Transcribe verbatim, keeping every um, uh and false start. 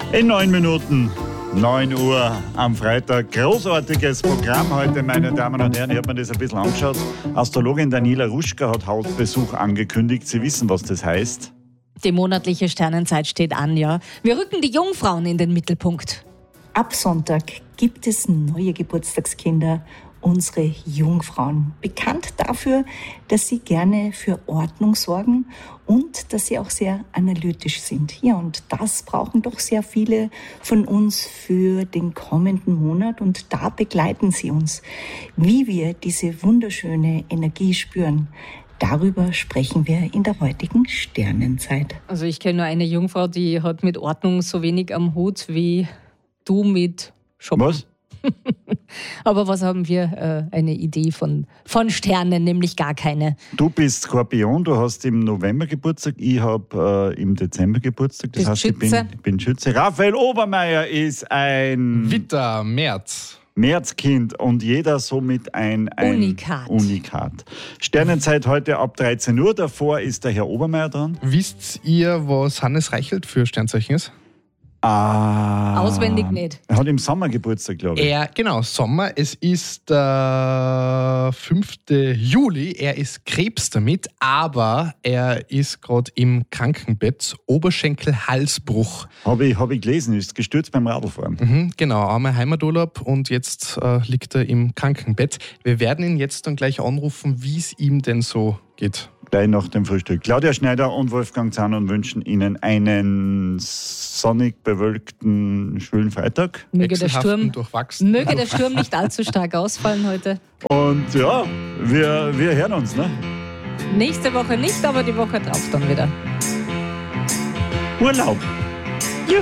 In neun Minuten, neun Uhr am Freitag. Großartiges Programm heute, meine Damen und Herren. Ich habe mir das ein bisschen angeschaut. Astrologin Daniela Ruschka hat Hausbesuch angekündigt. Sie wissen, was das heißt. Die monatliche Sternenzeit steht an, ja. Wir rücken die Jungfrauen in den Mittelpunkt. Ab Sonntag gibt es neue Geburtstagskinder, unsere Jungfrauen. Bekannt dafür, dass sie gerne für Ordnung sorgen und dass sie auch sehr analytisch sind. Ja, und das brauchen doch sehr viele von uns für den kommenden Monat und da begleiten sie uns. Wie wir diese wunderschöne Energie spüren, darüber sprechen wir in der heutigen Sternenzeit. Also ich kenne nur eine Jungfrau, die hat mit Ordnung so wenig am Hut wie du mit Shoppen. Was? Aber was haben wir? Äh, eine Idee von, von Sternen, nämlich gar keine. Du bist Skorpion, du hast im November Geburtstag, ich habe äh, im Dezember Geburtstag. Das Bist heißt, ich bin, Schütze. ich bin Schütze. Raphael Obermeier ist ein Witter, März. Märzkind und jeder somit ein, ein Unikat. Unikat. Sternenzeit heute ab dreizehn Uhr, davor ist der Herr Obermeier dran. Wisst ihr, was Hannes Reichelt für Sternzeichen ist? Ah, Auswendig nicht. Er hat im Sommer Geburtstag, glaube ich. Er, genau, Sommer. Es ist der fünften Juli. Er ist Krebs damit, aber er ist gerade im Krankenbett. Oberschenkel-Halsbruch. Habe ich, hab ich gelesen, ist gestürzt beim Radlfahren. Mhm, genau, einmal Heimaturlaub und jetzt äh, liegt er im Krankenbett. Wir werden ihn jetzt dann gleich anrufen, wie es ihm denn so geht. Gleich nach dem Frühstück. Claudia Schneider und Wolfgang Zahn wünschen Ihnen einen sonnig bewölkten, schwülen Freitag. Möge der, Wechselhaften, Sturm, durchwachsen. möge der Sturm nicht allzu stark ausfallen heute. Und ja, wir, wir hören uns, ne? Nächste Woche nicht, aber die Woche drauf dann wieder. Urlaub.